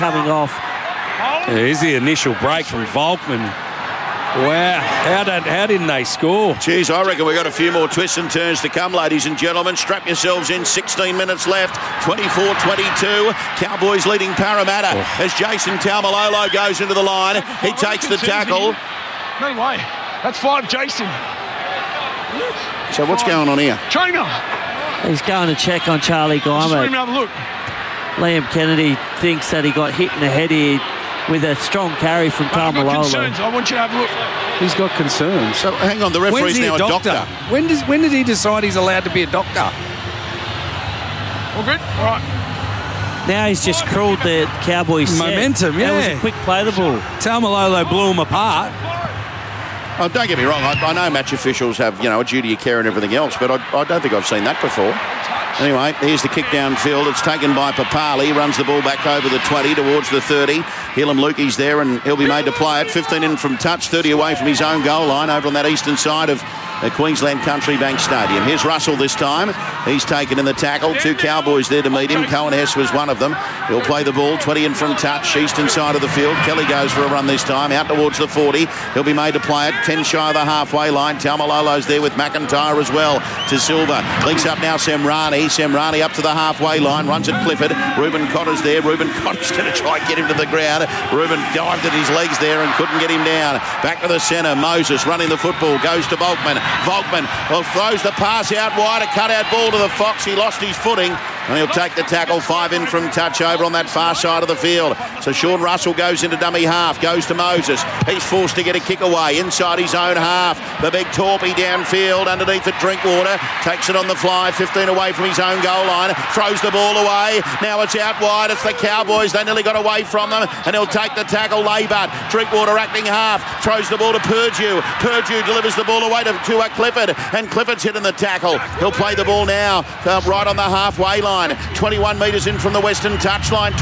coming off. Here's the initial break from Volkman. Wow, how didn't they score? Geez, I reckon we've got a few more twists and turns to come, ladies and gentlemen. Strap yourselves in, 16 minutes left, 24-22. Cowboys leading Parramatta as Jason Taumalolo goes into the line. He takes the tackle. No way. That's 5, Jason. So what's going on here? Trainer. He's going to check on Charlie Guymer. Just let him have a look. Liam Kennedy thinks that he got hit in the head here with a strong carry from Taumalolo. I want you to have a look. He's got concerns. So hang on, the referee's now a doctor. When did he decide he's allowed to be a doctor? All good? All right. Now he's just crawled the Cowboys momentum, That was a quick play the ball. Taumalolo blew him apart. Oh, don't get me wrong, I know match officials have, a duty of care and everything else, but I don't think I've seen that before. Anyway, here's the kick downfield. It's taken by Papali. Runs the ball back over the 20 towards the 30. Hillam Lukey's there and he'll be made to play it. 15 in from touch, 30 away from his own goal line over on that eastern side of Queensland Country Bank Stadium. Here's Russell this time. He's taken in the tackle. 2 Cowboys there to meet him. Cohen Hess was one of them. He'll play the ball. 20 in from touch, eastern side of the field. Kelly goes for a run this time, out towards the 40. He'll be made to play it. 10 shy of the halfway line. Taumalolo's there with McIntyre as well to Silva. Links up now Semrani. Semrani up to the halfway line. Runs at Clifford. Ruben Cotter's there. Ruben Cotter's going to try and get him to the ground. Ruben dived at his legs there and couldn't get him down. Back to the centre. Moses running the football. Goes to Volkman. Volkman throws the pass out wide. A cut-out ball to the Fox. He lost his footing. And he'll take the tackle. 5 in from touch over on that far side of the field. So Sean Russell goes into dummy half. Goes to Moses. He's forced to get a kick away inside his own half. The big Torpy downfield underneath the Drinkwater. Takes it on the fly. 15 away from his own goal line. Throws the ball away. Now it's out wide. It's the Cowboys. They nearly got away from them. And he'll take the tackle. Laybut. Drinkwater acting half. Throws the ball to Purdue. Purdue delivers the ball away to Clifford. And Clifford's hitting the tackle. He'll play the ball now right on the halfway line. 21 metres in from the western touchline.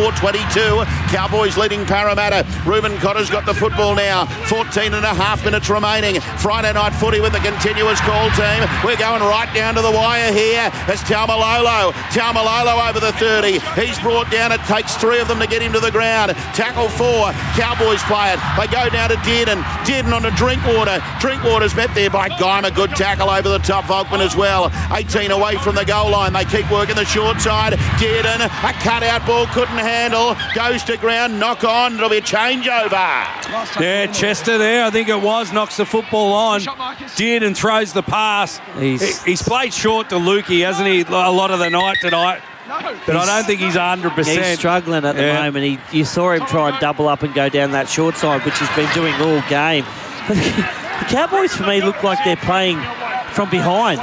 24-22. Cowboys leading Parramatta. Ruben Cotter's got the football now. 14 and a half minutes remaining. Friday night footy with the continuous call team. We're going right down to the wire here. It's Taumalolo. Taumalolo over the 30. He's brought down. It takes 3 of them to get him to the ground. Tackle 4. Cowboys play it. They go down to Dearden. Dearden on to Drinkwater. Drinkwater's met there by Guymer. Good tackle over the top. Volkman as well. 18 away from the goal line. They keep working the short side. Dearden, a cut-out ball, couldn't handle. Goes to ground, knock on. It'll be a changeover. Yeah, Chester there, I think it was, knocks the football on. Dearden throws the pass. He's played short to Lukey, hasn't he, a lot of the night tonight? But I don't think he's 100%. He's struggling at the moment. You saw him try and double up and go down that short side, which he's been doing all game. But the Cowboys, for me, look like they're playing from behind.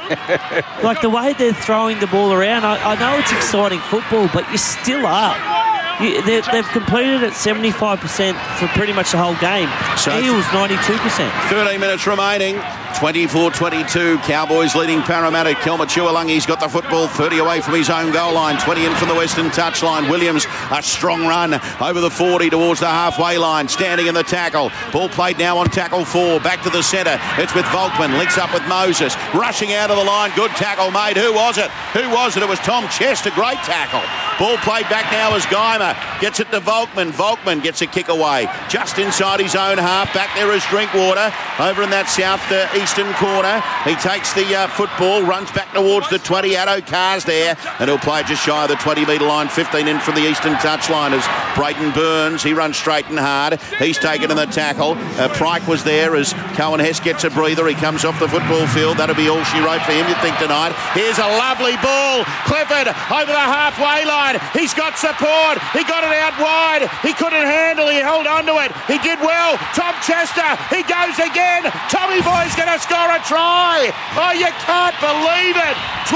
Like the way they're throwing the ball around. I know it's exciting football, but you still are. They've completed at 75% for pretty much the whole game. So Eels 92%. 13 minutes remaining. 24-22. Cowboys leading Parramatta. Kelma Chualangi's got the football. 30 away from his own goal line. 20 in from the western touchline. Williams, a strong run over the 40 towards the halfway line. Standing in the tackle. Ball played now on tackle 4. Back to the centre. It's with Volkman. Links up with Moses. Rushing out of the line. Good tackle made. Who was it? It was Tom Chester. Great tackle. Ball played back now as Guymer. Gets it to Volkman. Volkman gets a kick away. Just inside his own half. Back there is Drinkwater. Over in that south-eastern corner. He takes the football. Runs back towards the 20. Addo Carr's there. And he'll play just shy of the 20-metre line. 15 in from the eastern touchline as Brayton Burns. He runs straight and hard. He's taken in the tackle. Pryke was there as Cohen Hess gets a breather. He comes off the football field. That'll be all she wrote for him, you'd think, tonight. Here's a lovely ball. Clifford over the halfway line. He's got support. He got it out wide. He couldn't handle. He held onto it. He did well. Tom Chester. He goes again. Tommy Boy's going to score a try. Oh, you can't believe it.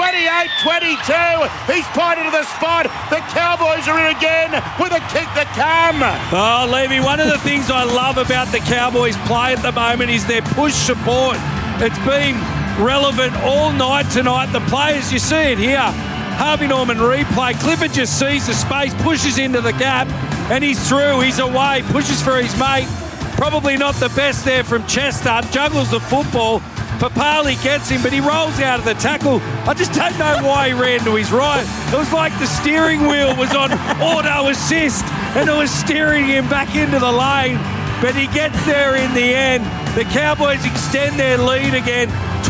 28-22. He's pointed to the spot. The Cowboys are in again with a kick to come. Oh, Levy, one of the things I love about the Cowboys play at the moment is their push support. It's been relevant all night tonight. The players, you see it here. Harvey Norman replay. Clifford just sees the space, pushes into the gap, and he's through. He's away, pushes for his mate. Probably not the best there from Chester. Juggles the football, Papali gets him, but he rolls out of the tackle. I just don't know why he ran to his right. It was like the steering wheel was on auto assist and it was steering him back into the lane. But he gets there in the end. The Cowboys extend their lead again,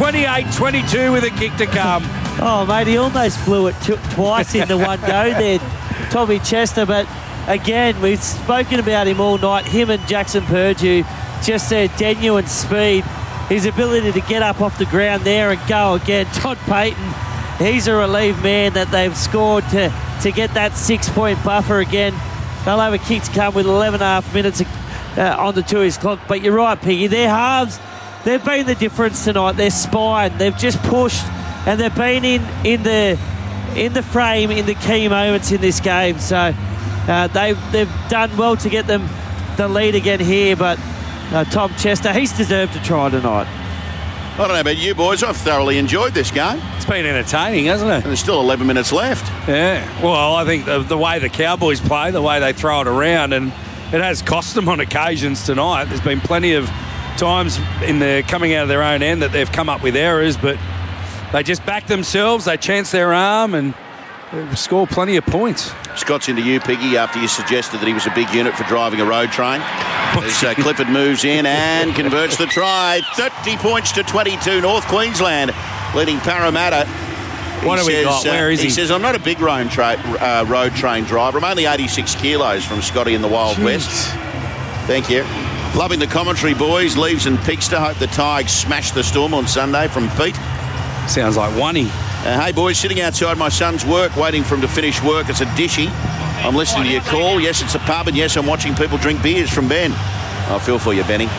28-22 with a kick to come. Oh, mate, he almost blew it twice into one go there, Tommy Chester. But again, we've spoken about him all night. Him and Jackson Purdue, just their genuine speed. His ability to get up off the ground there and go again. Todd Payton, he's a relieved man that they've scored to get that 6-point buffer again. They'll have a kick to come with 11.5 minutes on the 2 clock. But you're right, Piggy. Their halves, they've been the difference tonight. Their spine, they've just pushed and they've been in the frame in the key moments in this game. So they've done well to get them the lead again here. But Tom Chester, he's deserved a try tonight. I don't know about you boys. I've thoroughly enjoyed this game. It's been entertaining, hasn't it? And there's still 11 minutes left. Yeah. Well, I think the way the Cowboys play, the way they throw it around, and it has cost them on occasions tonight. There's been plenty of times in the coming out of their own end that they've come up with errors, but they just back themselves, they chance their arm and score plenty of points. Scott's into you, Piggy, after you suggested that he was a big unit for driving a road train. As Clifford moves in and converts the try. 30 points to 22, North Queensland leading Parramatta. What have we got? Where is he? He says, I'm not a big road train driver. I'm only 86 kilos from Scotty in the Wild West. Thank you. Loving the commentary, boys. Leaves and Pixter. Hope the Tigers smash the Storm on Sunday from Pete. Sounds like oney. Hey, boys, sitting outside my son's work, waiting for him to finish work. It's a dishy. I'm listening to your call. Yes, it's a pub, and yes, I'm watching people drink beers from Ben. I feel for you, Benny.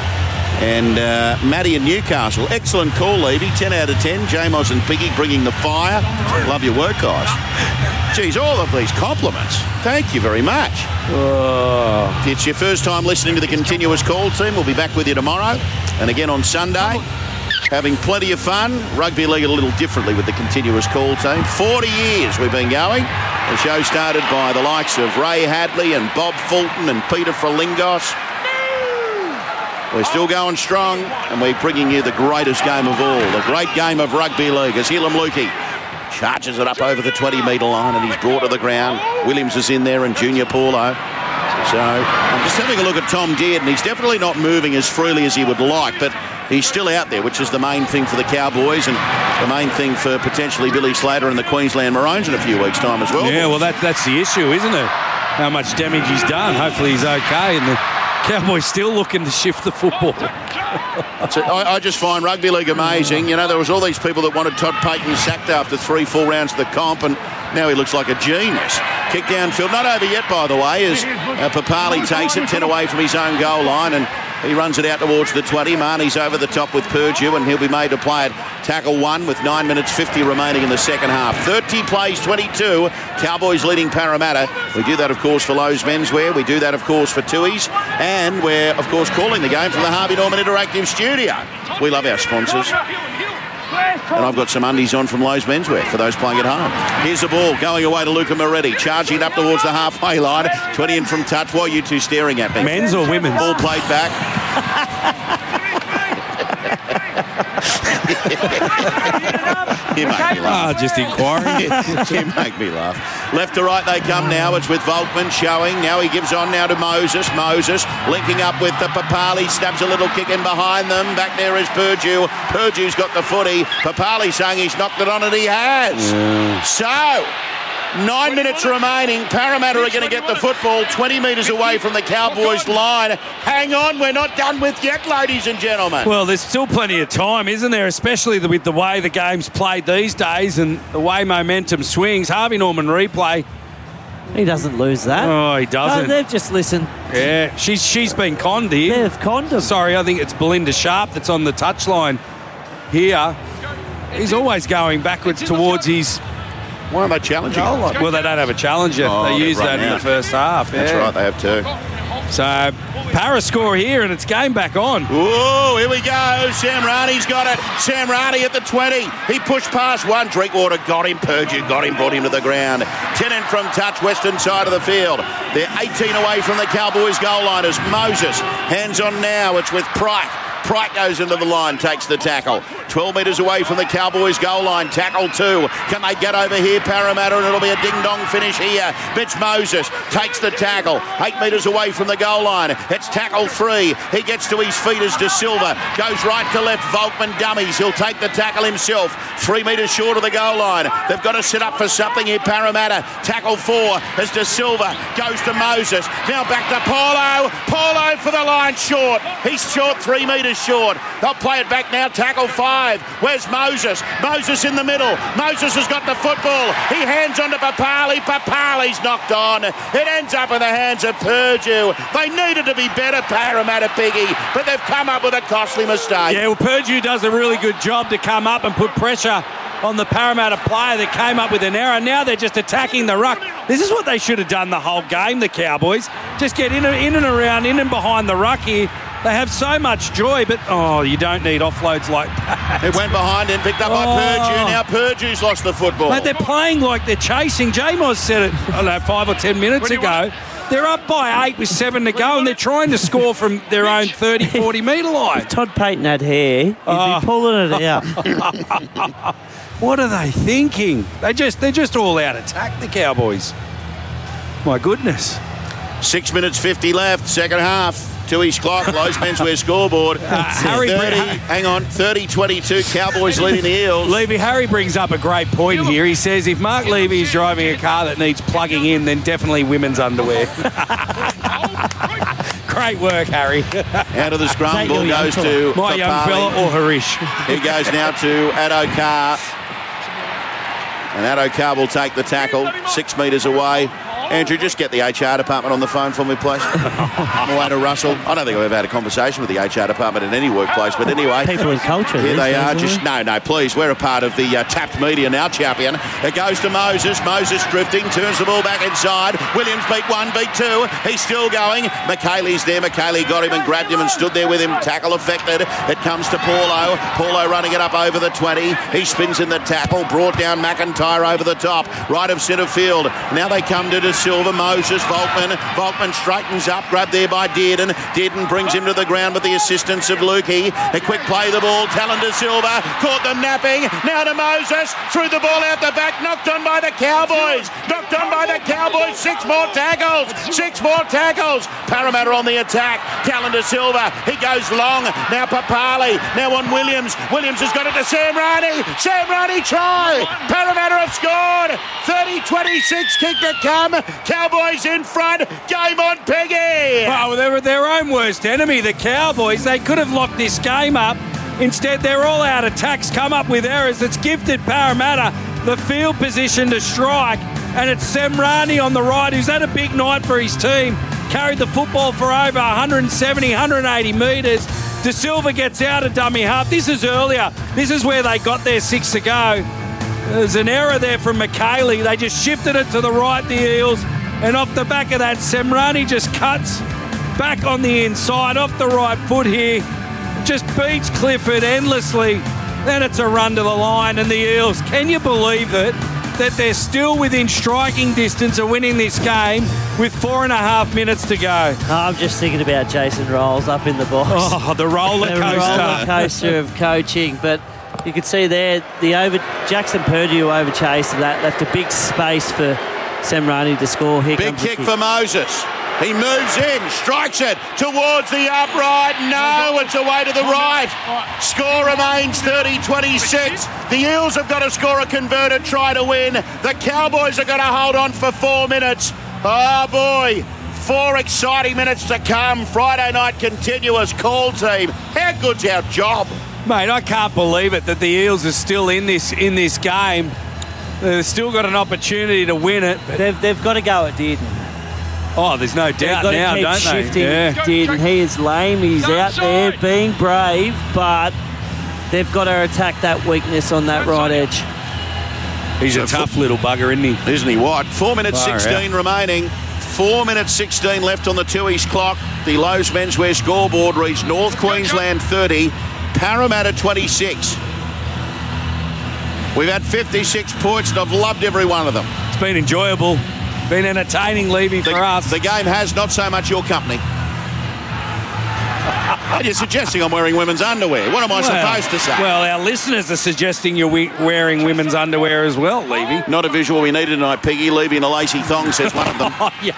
And Matty in Newcastle. Excellent call, Levy. 10 out of 10. Jamos and Piggy bringing the fire. Love your work, guys. Geez, all of these compliments. Thank you very much. If it's your first time listening to the Continuous Call team, we'll be back with you tomorrow and again on Sunday. Having plenty of fun. Rugby league a little differently with the Continuous Call team. 40 years we've been going. The show started by the likes of Ray Hadley and Bob Fulton and Peter Frelingos. We're still going strong, and we're bringing you the greatest game of all, the great game of rugby league, as Helam Lukey charges it up over the 20-metre line, and he's brought to the ground. Williams is in there and Junior Paulo. So I'm just having a look at Tom Dearden. He's definitely not moving as freely as he would like, but he's still out there, which is the main thing for the Cowboys and the main thing for potentially Billy Slater and the Queensland Maroons in a few weeks' time as well. Yeah, well, that's the issue, isn't it? How much damage he's done. Hopefully he's okay, and the Cowboys still looking to shift the football. I just find rugby league amazing. You know, there was all these people that wanted Todd Payton sacked after 3-4 rounds of the comp, and now he looks like a genius. Kick downfield, not over yet, by the way, as Papali takes it 10 away from his own goal line, and he runs it out towards the 20. Marnie's over the top with Purdue, and he'll be made to play it tackle 1 with 9 minutes 50 remaining in the second half. 30 plays 22. Cowboys leading Parramatta. We do that, of course, for Lowe's Menswear. We do that, of course, for Tui's. And we're, of course, calling the game from the Harvey Norman Interactive Studio. We love our sponsors. And I've got some undies on from Lowe's Menswear for those playing at home. Here's the ball going away to Luca Moretti, charging up towards the halfway line. 20 in from touch. Why are you two staring at me? Men's or women's? Ball played back. You make me laugh. Just inquiring. You make me laugh. Left to right they come now. It's with Volkman showing. Now he gives on now to Moses. Moses linking up with the Papali. Stabs a little kick in behind them. Back there is Purdue. Purdue's got the footy. Papali saying he's knocked it on, and he has. Yeah. So 9 minutes remaining. Parramatta are going to get the football 20 metres away from the Cowboys' line. Hang on, we're not done with yet, ladies and gentlemen. Well, there's still plenty of time, isn't there? Especially with the way the game's played these days and the way momentum swings. Harvey Norman replay. He doesn't lose that. Oh, he doesn't. No, they've just listened. Yeah, she's been conned here. They've conned him. Sorry, I think it's Belinda Sharp that's on the touchline here. He's always going backwards towards his... Why are they challenging? Well, they don't have a challenge yet. They used that in the first half. That's right, they have too. So, Para score here, and it's game back on. Whoa, here we go. Sam Rahney's got it. Sam Rahney at the 20. He pushed past one. Drinkwater got him. Purdue got him, brought him to the ground. 10 in from touch, western side of the field. They're 18 away from the Cowboys' goal line as Moses hands on now. It's with Pryke. Bright goes into the line, takes the tackle. 12 metres away from the Cowboys goal line. Tackle 2. Can they get over here, Parramatta? And it'll be a ding-dong finish here. Mitch Moses takes the tackle. 8 metres away from the goal line. It's tackle 3. He gets to his feet as De Silva. Goes right to left. Volkman dummies. He'll take the tackle himself. 3 metres short of the goal line. They've got to set up for something here, Parramatta. Tackle 4 as De Silva goes to Moses. Now back to Paulo. Paulo for the line short. He's short, 3 metres short. They'll play it back now. Tackle 5. Where's Moses? Moses in the middle. Moses has got the football. He hands on to Papali. Papali's knocked on. It ends up in the hands of Purdue. They needed to be better, Parramatta, Piggy, but they've come up with a costly mistake. Yeah, well, Purdue does a really good job to come up and put pressure on the Parramatta player that came up with an error. Now they're just attacking the ruck. This is what they should have done the whole game, the Cowboys. Just get in and around, in and behind the ruck here. They have so much joy, but, you don't need offloads like that. It went behind and picked up by Purdue. Now Purdue's lost the football. Mate, they're playing like they're chasing. J-Moz said it, 5 or 10 minutes ago. They're up by 8 with 7 to go, and they're trying to score from their own 30, 40-metre line. If Todd Payton had hair, he'd be pulling it out. What are they thinking? They're just all out attack, the Cowboys. My goodness. 6 minutes 50 left, second half. To his clock, Lowe's menswear scoreboard. 30-22, Cowboys leading the Eels. Levy, Harry brings up a great point here. He says if Mark Levy is driving a car that needs plugging in, then definitely women's underwear. Great work, Harry. Out of the scrum, ball goes to my young fella or Harish. He goes now to Addo-Carr. And Addo-Carr will take the tackle 6 metres away. Andrew, just get the HR department on the phone for me, please. On the way to Russell. I don't think I've ever had a conversation with the HR department in any workplace, but anyway. People in culture. Here they are. No, please. We're a part of the tapped media now, champion. It goes to Moses. Moses drifting, turns the ball back inside. Williams beat 1, beat 2. He's still going. McKaylee's there. McKaylee got him and grabbed him and stood there with him. Tackle affected. It comes to Paulo. Paulo running it up over the 20. He spins in the tackle. Brought down McIntyre over the top. Right of centre field. Now they come to De Silva. Moses. Volkman straightens up. Grabbed there by Dearden. Dearden brings him to the ground with the assistance of Lukey. A quick play the ball. Talon De Silva caught them napping. Now to Moses. Threw the ball out the back. Knocked on by the Cowboys. 6 more tackles. 6 more tackles. Parramatta on the attack. Talon De Silva. He goes long. Now Papali. Now on Williams. Williams has got it to Sam Rani. Sam Rani try. Parramatta have scored. 30-26 kick to come. Cowboys in front. Game on, Peggy. Well, they were their own worst enemy, the Cowboys. They could have locked this game up. Instead, they're all out attacks, come up with errors. It's gifted Parramatta the field position to strike. And it's Semrani on the right, who's had a big night for his team. Carried the football for over 170, 180 metres. De Silva gets out of dummy half. This is earlier. This is where they got their 6 to go. There's an error there from McKaylee. They just shifted it to the right, the Eels. And off the back of that, Semrani just cuts back on the inside, off the right foot here. Just beats Clifford endlessly. Then it's a run to the line, and the Eels, can you believe it? That they're still within striking distance of winning this game with 4.5 minutes to go. I'm just thinking about Jason Rolls up in the box. Oh, the roller coaster. The roller coaster of coaching. But you could see there, Jackson Purdue overchased that, left a big space for Semrani to score. Here big kick for Moses. He moves in, strikes it towards the upright. No, it's away to the right. Score remains 30-26. The Eels have got to score a converted try to win. The Cowboys are going to hold on for 4 minutes. Oh, boy. 4 exciting minutes to come. Friday night continuous call team. How good's our job? Mate, I can't believe it that the Eels are still in this game. They've still got an opportunity to win it. They've got to go at Dearden. Oh, there's no doubt now, don't they? Shifting Dearden. He is lame. He's out there being brave, but they've got to attack that weakness on that right edge. He's a tough little bugger, isn't he? Isn't he what? 4 minutes 16 remaining. 4 minutes 16 left on the Tooheys clock. The Lowe's menswear scoreboard reads North Queensland 30, Parramatta 26. We've had 56 points and I've loved every one of them. It's been enjoyable. Been entertaining, Levy, for us. The game has not so much your company. And you're suggesting I'm wearing women's underwear. What am I supposed to say? Well, our listeners are suggesting you're wearing women's underwear as well, Levy. Not a visual we needed tonight, Piggy. Levy in a lacy thong, says one of them.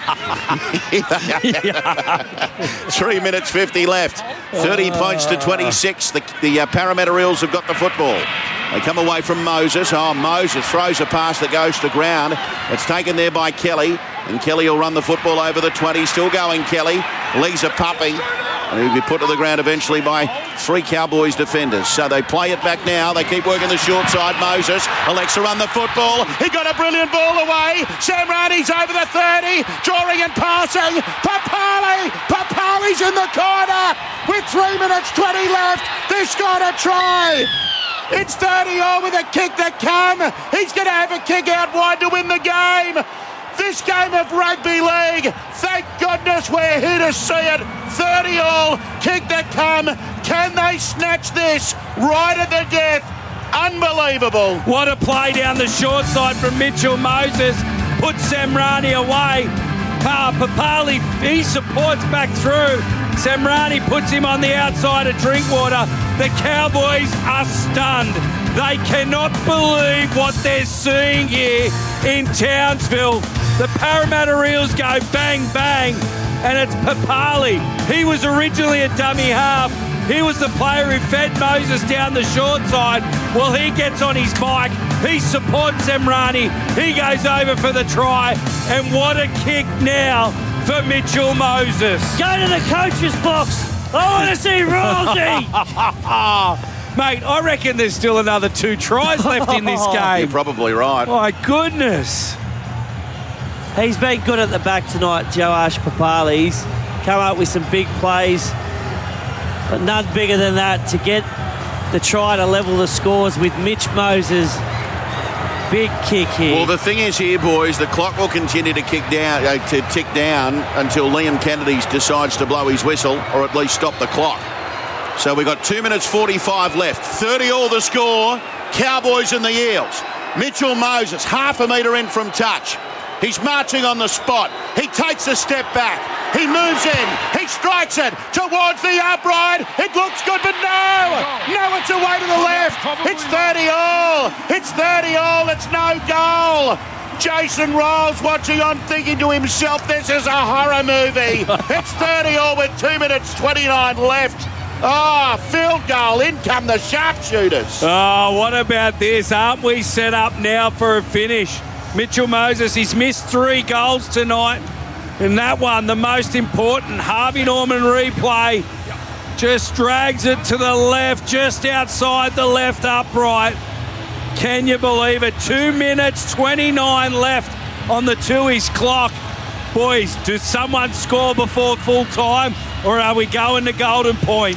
3 minutes 50 left. 30 points to 26. The Parramatta Eels have got the football. They come away from Moses. Oh, Moses throws a pass that goes to ground. It's taken there by Kelly. And Kelly will run the football over the 20. Still going, Kelly. Lee's a puppy. And he'll be put to the ground eventually by 3 Cowboys defenders. So they play it back now. They keep working the short side. Moses. Alexa run the football. He got a brilliant ball away. Sam Rainey's over the 30. Drawing and passing. Papali. Papali's in the corner. With 3 minutes 20 left. This got a try. It's 30-all with a kick to come. He's going to have a kick out wide to win the game. This game of rugby league, thank goodness we're here to see it. 30-all, kick to come. Can they snatch this right at the death? Unbelievable. What a play down the short side from Mitchell Moses. Puts Samrani away. Papali, he supports back through. Samrani puts him on the outside of Drinkwater. The Cowboys are stunned. They cannot believe what they're seeing here in Townsville. The Parramatta Eels go bang, bang, and it's Papali. He was originally a dummy half. He was the player who fed Moses down the short side. Well, he gets on his bike. He supports Samrani. He goes over for the try. And what a kick now for Mitchell Moses. Go to the coach's box. I want to see Rosie. Mate, I reckon there's still another 2 tries left in this game. You're probably right. My goodness. He's been good at the back tonight, Joash Papali. He's come up with some big plays, but none bigger than that to get the try to level the scores with Mitch Moses. Big kick here. Well, the thing is here, boys, the clock will continue to tick down until Liam Kennedy decides to blow his whistle or at least stop the clock. So we've got 2 minutes 45 left. 30-all the score. Cowboys and the Eels. Mitchell Moses, half a metre in from touch. He's marching on the spot. He takes a step back. He moves in. He strikes it towards the upright. It looks good, but no. No, it's away to the left. It's 30-all. It's 30-all. It's no goal. Jason Riles watching on thinking to himself, this is a horror movie. It's 30-all with 2 minutes 29 left. Oh, field goal. In come the sharpshooters. Oh, what about this? Aren't we set up now for a finish? Mitchell Moses, he's missed 3 goals tonight. And that one, the most important, Harvey Norman replay, just drags it to the left, just outside the left upright. Can you believe it? 2 minutes 29 left on the Tooheys clock. Boys, does someone score before full time, or are we going to Golden Point?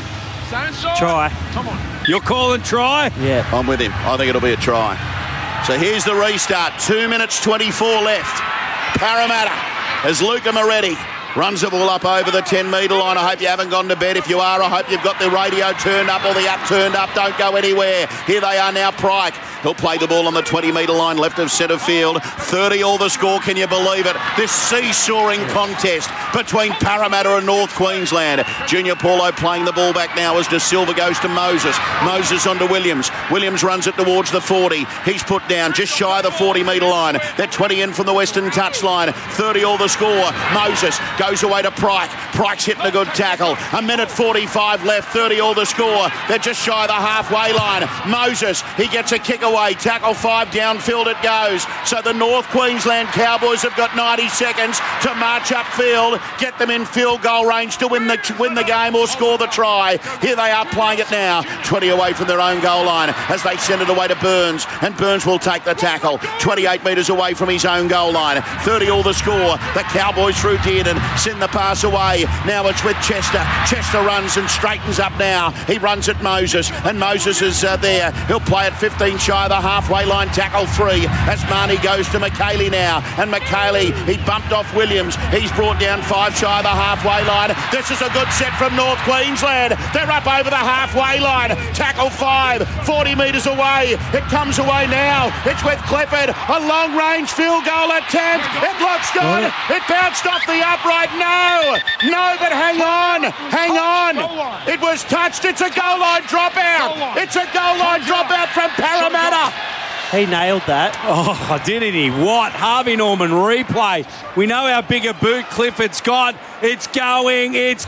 Try. Come on. You're calling try? Yeah. I'm with him. I think it'll be a try. So here's the restart. 2 minutes 24 left. Parramatta as Luca Moretti runs the ball up over the 10-metre line. I hope you haven't gone to bed. If you are, I hope you've got the radio turned up or the app turned up. Don't go anywhere. Here they are now, Pryke. He'll play the ball on the 20-metre line, left of centre field. 30-all the score, can you believe it? This seesawing contest between Parramatta and North Queensland. Junior Paulo playing the ball back now as De Silva goes to Moses. Moses on to Williams. Williams runs it towards the 40. He's put down just shy of the 40-metre line. They're 20 in from the western touchline. 30-all the score. Moses goes away to Pryke. Pryke's hitting a good tackle. A minute 45 left. 30-all the score. They're just shy of the halfway line. Moses, he gets a kick away. Tackle 5, downfield it goes. So the North Queensland Cowboys have got 90 seconds to march upfield, get them in field goal range to win the game or score the try. Here they are playing it now. 20 away from their own goal line as they send it away to Burns, and Burns will take the tackle. 28 metres away from his own goal line. 30-all the score. The Cowboys through Dearden send the pass away. Now it's with Chester. Chester runs and straightens up now. He runs at Moses, and Moses is there. He'll play at 15 shy of the halfway line. Tackle 3 as Marnie goes to McKaylee now, and McKaylee, he bumped off Williams. He's brought down 5 shy of the halfway line. This is a good set from North Queensland. They're up over the halfway line. Tackle 5, 40 metres away. It comes away now. It's with Clifford. A long range field goal attempt. It looks good. It bounced off the upright. No, No, but hang on. It was touched. It's a goal line dropout. It's a goal line dropout from Parramatta. He nailed that. Oh, didn't he? What? Harvey Norman replay. We know how big a boot Clifford's got. It's going. Hits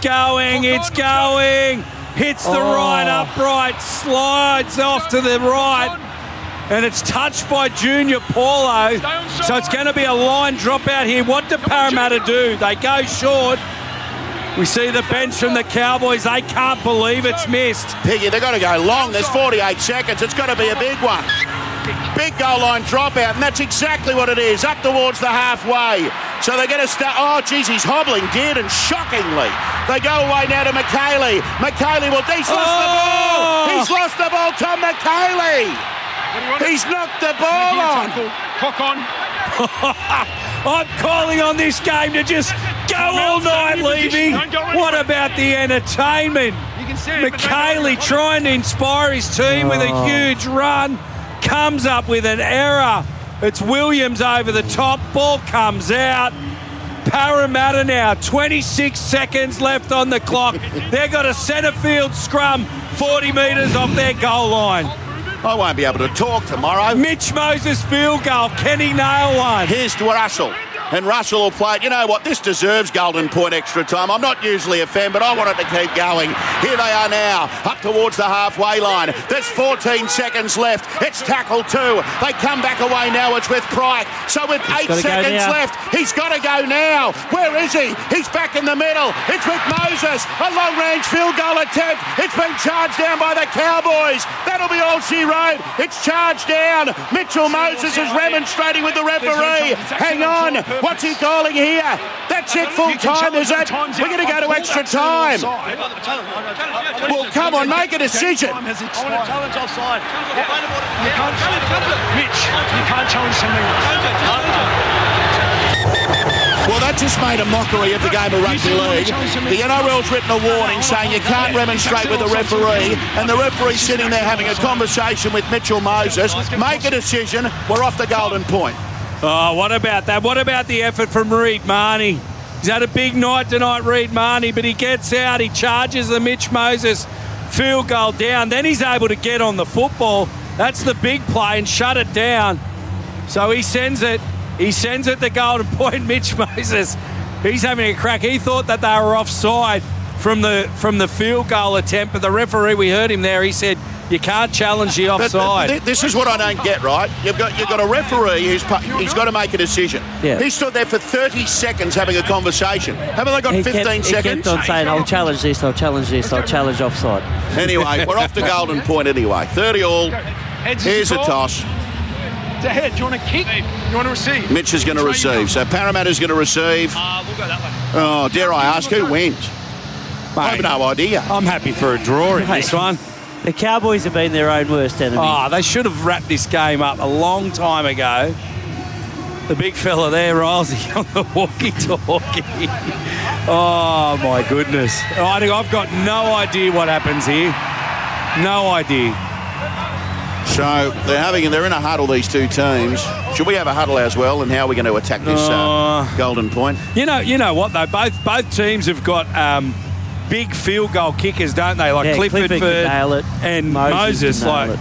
the right upright, slides off to the right, and it's touched by Junior Paulo. So it's going to be a line drop out here. What do Parramatta do? They go short. We see the bench from the Cowboys. They can't believe it's missed. Piggy, they've got to go long. There's 48 seconds. It's got to be a big one. Big goal line dropout, and that's exactly what it is, up towards the halfway. So they're going to start. Oh, geez, he's hobbling, dead, and shockingly. They go away now to McKaylee. He's lost the ball. He's lost the ball, Tom McKaylee. He's knocked the ball on. Clock on. I'm calling on this game to just go all night, Levy. What about the entertainment? McKaylee trying to inspire his team with a huge run. Comes up with an error. It's Williams over the top. Ball comes out. Parramatta now, 26 seconds left on the clock. They've got a centre field scrum 40 metres off their goal line. I won't be able to talk tomorrow. Mitch Moses field goal. Can he nail one? Here's to Russell. And Russell will play it. You know what? This deserves golden point extra time. I'm not usually a fan, but I want it to keep going. Here they are now, up towards the halfway line. There's 14 seconds left. It's tackle 2. They come back away now. It's with Pryke. So with 8 seconds left, he's got to go now. Where is he? He's back in the middle. It's with Moses. A long-range field goal attempt. It's been charged down by the Cowboys. That'll be all she wrote. It's charged down. Mitchell Moses is remonstrating with the referee. Hang on. What's he calling here? That's it, full time, is it? We're going to go to extra time. Well, come on, make a decision. Mitch, you can't challenge something. Well, that just made a mockery of the game of rugby league. The NRL's written a warning saying you can't remonstrate with the referee, and the referee's sitting there having a conversation with Mitchell Moses. Make a decision. We're off the golden point. Oh, what about that? What about the effort from Reed Marnie? He's had a big night tonight, Reed Marnie, but he gets out, he charges the Mitch Moses field goal down. Then he's able to get on the football. That's the big play and shut it down. So he sends it. He sends it to golden point, Mitch Moses. He's having a crack. He thought that they were offside from the field goal attempt, but the referee, we heard him there, he said, you can't challenge the offside. But this is what I don't get, right? You've got a referee he's got to make a decision. Yeah. He stood there for 30 seconds having a conversation. Haven't they got 15 seconds? He kept on saying, I'll challenge this, I'll challenge this, I'll challenge offside. Anyway, we're off to golden point anyway. 30 all. Here's a toss. It's a head. Do you want to kick? You want to receive? Mitch is going to receive. So Parramatta's going to receive. We'll go that way. Oh, dare I ask, who wins? I have no idea. I'm happy for a draw in this one. The Cowboys have been their own worst enemy. Oh, they should have wrapped this game up a long time ago. The big fella there, Rilesy, on the walkie-talkie. Oh, my goodness. I've got no idea what happens here. No idea. So they're in a huddle, these two teams. Should we have a huddle as well, and how are we going to attack this golden point? You know what, though? Both teams have got big field goal kickers, don't they? Like Clifford can nail it. And Moses. Like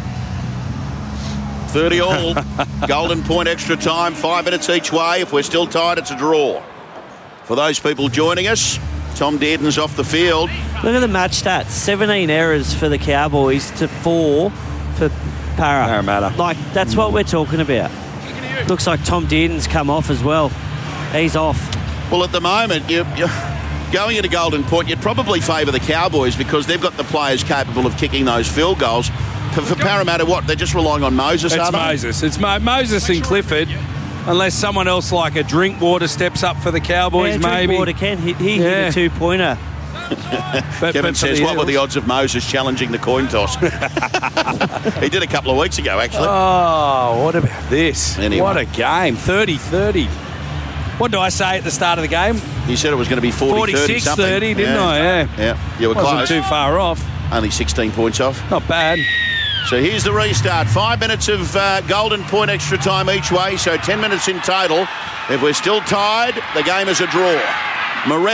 30 all. Golden point extra time, 5 minutes each way. If we're still tied, it's a draw. For those people joining us, Tom Dearden's off the field. Look at the match stats. 17 errors for the Cowboys to 4 for Parramatta. Like, that's what we're talking about. Looks like Tom Dearden's come off as well. He's off. Well, at the moment, you're going into golden point, you'd probably favour the Cowboys because they've got the players capable of kicking those field goals. For Parramatta, what? They're just relying on Moses, It's Moses. It's Moses and Clifford, unless someone else like a Drinkwater steps up for the Cowboys, maybe. Drinkwater can. He hit a two-pointer. Kevin says, what were the odds of Moses challenging the coin toss? He did a couple of weeks ago, actually. Oh, what about this? Anyway. What a game. 30-30. What did I say at the start of the game? You said it was going to be 40-30 something. 46-30, didn't I? Yeah. You were Wasn't close. too far off. Only 16 points off. Not bad. So here's the restart. 5 minutes of golden point extra time each way, so 10 minutes in total. If we're still tied, the game is a draw. Moretti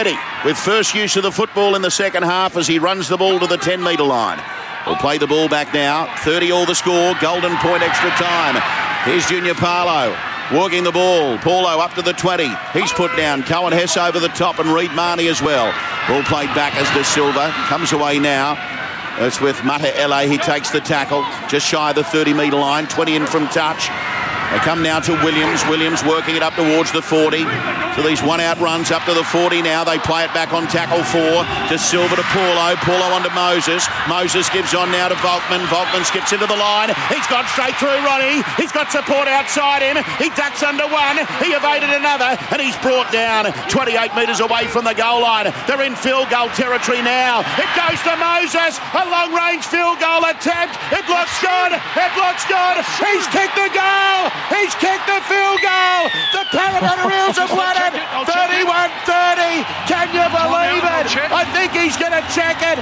with first use of the football in the second half as he runs the ball to the 10-metre line. We'll play the ball back now. 30 all the score. Golden Point extra time. Here's Junior Paulo walking the ball. Paulo up to the 20. He's put down. Cohen Hess over the top and Reed Marnie as well. Ball played back as De Silva. Comes away now. It's with Mata LA. He takes the tackle just shy of the 30-metre line. 20 in from touch. They come now to Williams. Williams working it up towards the 40. So these one-out runs up to the 40 now. They play it back on tackle 4. De Silva to Paulo. Paulo onto Moses. Moses gives on now to Volkman. Volkman skips into the line. He's gone straight through Ronnie. He's got support outside him. He ducks under one. He evaded another. And he's brought down 28 metres away from the goal line. They're in field goal territory now. It goes to Moses. A long-range field goal attempt. It looks good. It looks good. He's kicked the goal. He's kicked the field goal. The Parramatta Eels have won it. 31-30. Can you believe it? I think he's going to check it.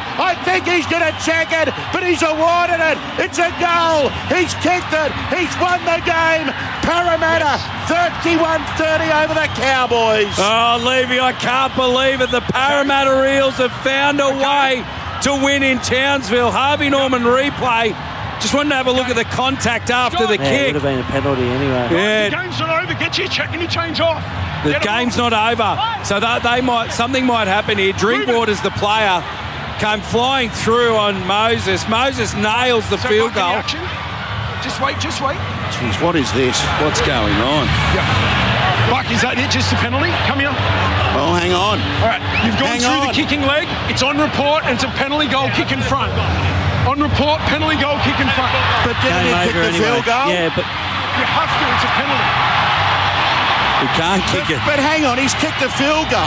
But he's awarded it. It's a goal. He's kicked it. He's won the game. Parramatta 31-30 over the Cowboys. Oh, Levy, I can't believe it. The Parramatta Eels have found a way to win in Townsville. Harvey Norman replay. Just wanted to have a look at the contact after the kick. It would have been a penalty anyway. Yeah. The game's not over. Get your check and you change off. The game's not over. So something might happen here. Drinkwater's the player. Came flying through on Moses. Moses nails the field goal. Just wait. Jeez, what is this? What's going on? Yeah. Mike, is that it? Just a penalty? Come here. Oh, hang on. All right. You've gone through the kicking leg. It's on report and it's a penalty goal kick in front. On report, penalty goal kick in front. But didn't he kick the field goal? Yeah, but you have to. It's a penalty. He can't kick it. But hang on, he's kicked the field goal.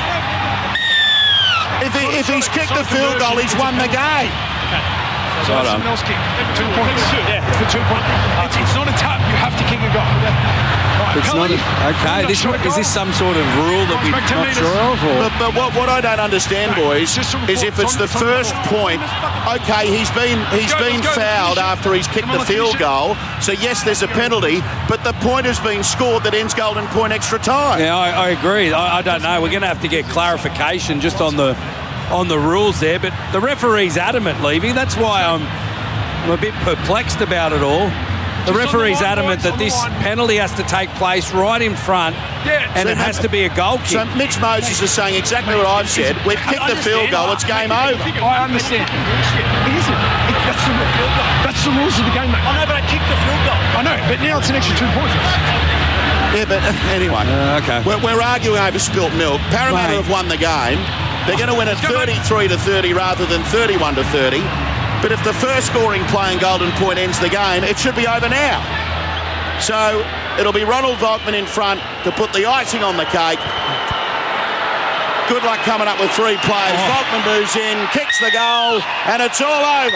If he's kicked the field goal, he's won the game. So that's someone else kick. 2 points. Yeah, for 2 points. It's not a tap. You have to kick a goal. Right, It's not okay. Is this some sort of rule that we're not sure of? Or? But what I don't understand, boys, is if it's the first point. Okay, he's been fouled after he's kicked the field goal. So yes, there's a penalty, but the point has been scored that ends Golden Point extra time. Yeah, I agree. I don't know. We're going to have to get clarification just on the rules there. But the referee's adamant, Levy. That's why I'm a bit perplexed about it all. The referee's adamant that this penalty has to take place right in front, and it has to be a goal kick. So Mitch Moses is saying exactly what I've said. We've kicked the field goal, it's game over. I understand. It isn't. That's the rules of the game, mate. I know, but I kicked the field goal. I know, but now it's an extra 2 points. Yeah, but anyway. Okay. We're arguing over spilt milk. Parramatta have won the game. They're going to win it 33-30 rather than 31-30. But if the first scoring play in Golden Point ends the game, it should be over now. So it'll be Ronald Volkman in front to put the icing on the cake. Good luck coming up with 3 players. Volkman moves in, kicks the goal, and it's all over.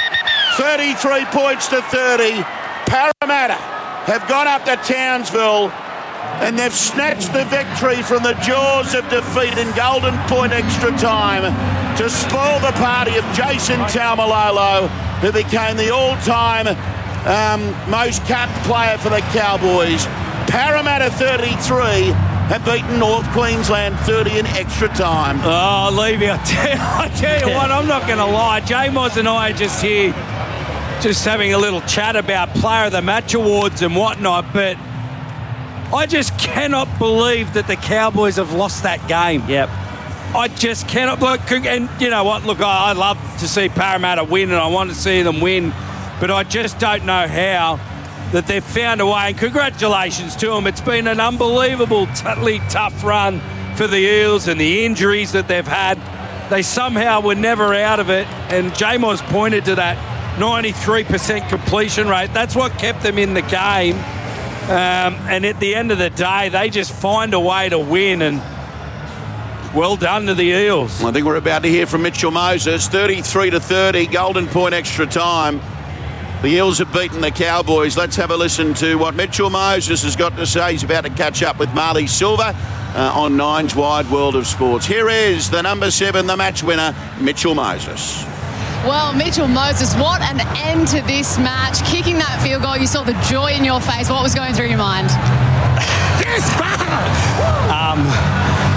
33 points to 30. Parramatta have gone up to Townsville and they've snatched the victory from the jaws of defeat in Golden Point extra time to spoil the party of Jason Taumalolo, who became the all-time most capped player for the Cowboys. Parramatta 33 have beaten North Queensland 30 in extra time. Oh, Levy, I tell you what, I'm not going to lie. J-Moz and I are just here just having a little chat about Player of the Match awards and whatnot, but I just cannot believe that the Cowboys have lost that game. Yep. I just cannot. Look, and you know what? Look, I love to see Parramatta win, and I want to see them win, but I just don't know how that they've found a way. And congratulations to them. It's been an unbelievably tough run for the Eels, and the injuries that they've had, they somehow were never out of it. And J-Moz pointed to that 93% completion rate. That's what kept them in the game. And at the end of the day, they just find a way to win, and well done to the Eels. I think we're about to hear from Mitchell Moses. 33-30, Golden Point extra time. The Eels have beaten the Cowboys. Let's have a listen to what Mitchell Moses has got to say. He's about to catch up with Marley Silva on Nine's Wide World of Sports. Here is the number 7, the match winner, Mitchell Moses. Well, Mitchell Moses, what an end to this match. Kicking that field goal, you saw the joy in your face. What was going through your mind? Yes, well,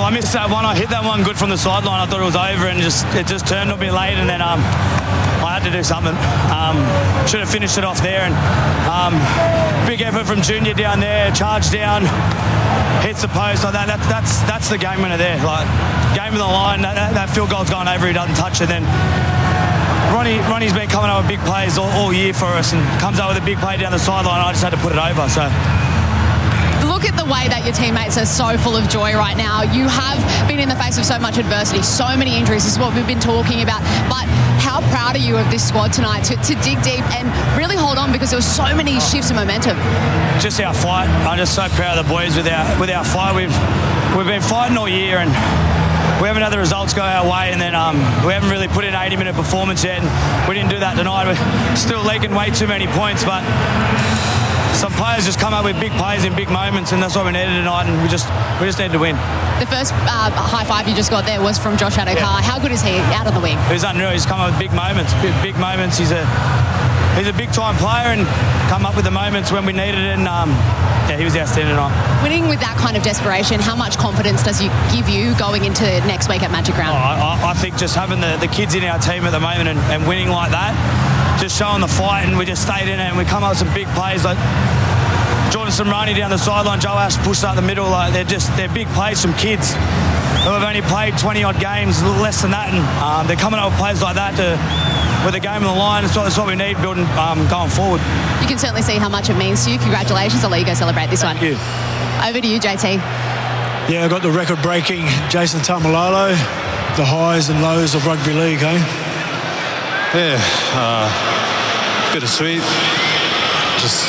I missed that one. I hit that one good from the sideline. I thought it was over, and it just turned a bit late, and then I had to do something. Should have finished it off there, and big effort from Junior down there, charge down, hits the post. Like that's the game winner there. Like, game of the line, that field goal's gone over, he doesn't touch it. Then Ronnie's been coming up with big plays all year for us, and comes up with a big play down the sideline. I just had to put it over. So look at the way that your teammates are so full of joy right now. You have been in the face of so much adversity, so many injuries. This is what we've been talking about. But how proud are you of this squad tonight to dig deep and really hold on, because there were so many shifts of momentum? Just our fight. I'm just so proud of the boys with our fight. We've been fighting all year, and we haven't had the results go our way, and then we haven't really put in an 80-minute performance yet, and we didn't do that tonight. We're still leaking way too many points, but some players just come up with big plays in big moments, and that's what we needed tonight, and we just need to win. The first high five you just got there was from Josh Adokar. Yeah. How good is he out on the wing? He's unreal. He's come up with big moments. Big moments. He's a big-time player, and come up with the moments when we needed it, and he was outstanding tonight. Winning with that kind of desperation, how much confidence does it give you going into next week at Magic Round? I think just having the kids in our team at the moment and winning like that, just showing the fight, and we just stayed in it, and we come up with some big plays like Jordan Samrani down the sideline, Joe Ash pushed up the middle. Like they're big plays from kids who have only played 20-odd games, a little less than that, and they're coming up with plays like that with the game on the line. That's what we need building going forward. You can certainly see how much it means to you. Congratulations. I'll let you go celebrate this one. Thank you. Over to you, JT. Yeah, I got the record-breaking Jason Taumalolo, the highs and lows of rugby league, eh? Yeah, bittersweet. Just,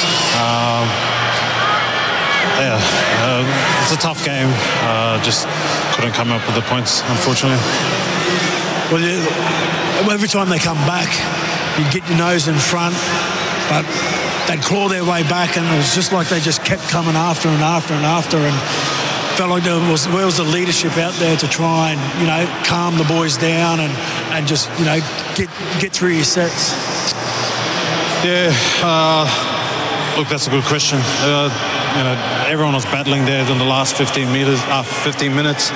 it's a tough game. Just couldn't come up with the points, unfortunately. Well, every time they come back, you get your nose in front, but they'd claw their way back, and it was just like they just kept coming after and felt like there was the leadership out there to try and, calm the boys down and just, get through your sets. Yeah, look, that's a good question. Everyone was battling there in the last 15 minutes.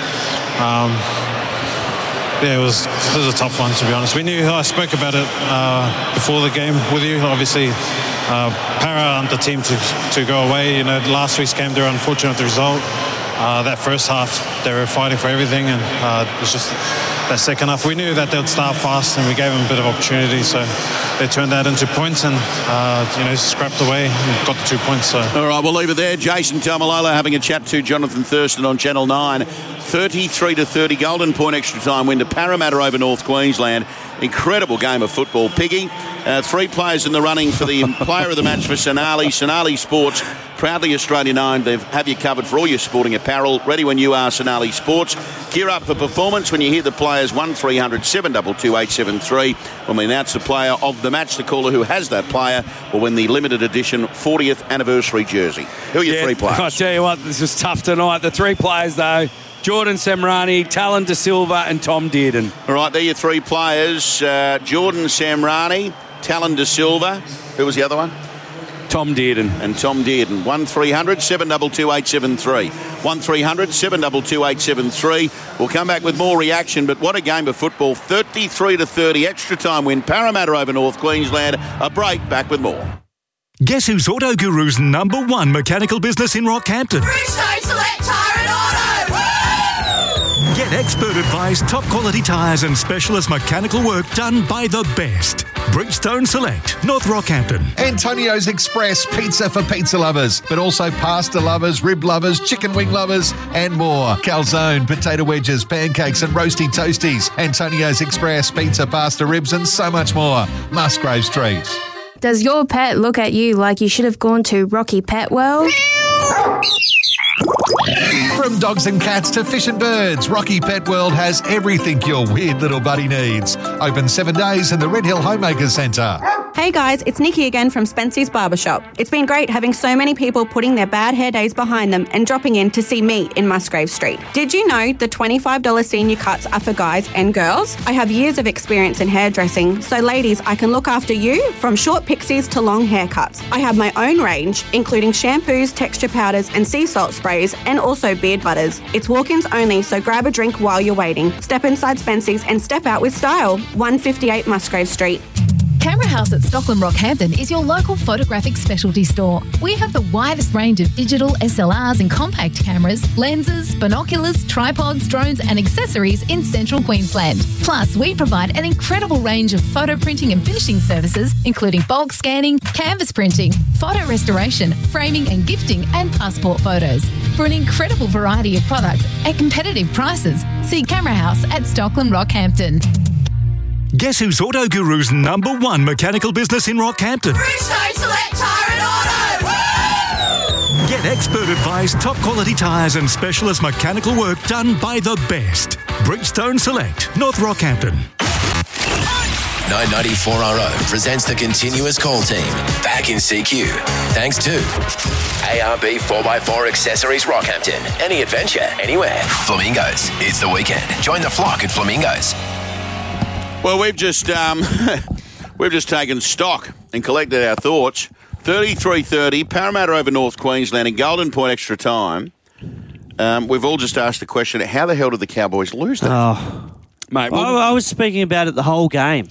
Yeah, it was a tough one, to be honest. I spoke about it before the game with you. Obviously, Para aren't the team to go away. Last week's game, they were unfortunate with the result. That first half, they were fighting for everything, and it was just that second half. We knew that they'd start fast, and we gave them a bit of opportunity, so they turned that into points and, scrapped away and got the 2 points. So. All right, we'll leave it there. Jason Taumalolo having a chat to Jonathan Thurston on Channel 9. 33-30 Golden Point extra time win to Parramatta over North Queensland. Incredible game of football. Piggy, 3 players in the running for the player of the match for Sonali. Sonali Sports, proudly Australian owned. They have you covered for all your sporting apparel. Ready when you are, Sonali Sports. Gear up for performance when you hear the players 1300 722 873. When we announce the player of the match, the caller who has that player will win the limited edition 40th anniversary jersey. Who are your 3 players? I tell you what, this was tough tonight. The 3 players, though, Jordan Samrani, Talon De Silva and Tom Dearden. All right, they're your 3 players. Jordan Samrani, Talon De Silva. Who was the other one? Tom Dearden. And Tom Dearden. 1300 722 873. 1300 722 873. We'll come back with more reaction, but what a game of football. 33-30 extra time win. Parramatta over North Queensland. A break, back with more. Guess who's Auto Guru's #1 mechanical business in Rockhampton? Bridgestone Select Tyre and Auto! Get expert advice, top quality tyres and specialist mechanical work done by the best. Bridgestone Select, North Rockhampton. Antonio's Express pizza for pizza lovers, but also pasta lovers, rib lovers, chicken wing lovers, and more. Calzone, potato wedges, pancakes and roasty toasties. Antonio's Express, pizza, pasta, ribs and so much more. Musgrave Street. Does your pet look at you like you should have gone to Rocky Pet World? From dogs and cats to fish and birds, Rocky Pet World has everything your weird little buddy needs. Open 7 days in the Red Hill Homemakers Centre. Hey guys, it's Nikki again from Spency's Barbershop. It's been great having so many people putting their bad hair days behind them and dropping in to see me in Musgrave Street. Did you know the $25 senior cuts are for guys and girls? I have years of experience in hairdressing, so ladies, I can look after you from short pixies to long haircuts. I have my own range, including shampoos, texture powders and sea salt sprays, and also beard butters. It's walk-ins only, so grab a drink while you're waiting. Step inside Spency's and step out with style. 158 Musgrave Street. Camera House at Stockland Rockhampton is your local photographic specialty store. We have the widest range of digital SLRs and compact cameras, lenses, binoculars, tripods, drones and accessories in central Queensland. Plus, we provide an incredible range of photo printing and finishing services, including bulk scanning, canvas printing, photo restoration, framing and gifting, and passport photos. For an incredible variety of products at competitive prices, see Camera House at Stockland Rockhampton. Guess who's Auto Guru's #1 mechanical business in Rockhampton? Bridgestone Select Tyre and Auto! Woo! Get expert advice, top quality tyres and specialist mechanical work done by the best. Bridgestone Select, North Rockhampton. 994RO presents the continuous call team back in CQ. Thanks to ARB 4x4 Accessories Rockhampton. Any adventure, anywhere. Flamingos. It's the weekend. Join the flock at Flamingos. Well, we've just taken stock and collected our thoughts. 33-30, Parramatta over North Queensland in Golden Point extra time. We've all just asked the question, how the hell did the Cowboys lose that? Oh, mate, I was speaking about it the whole game.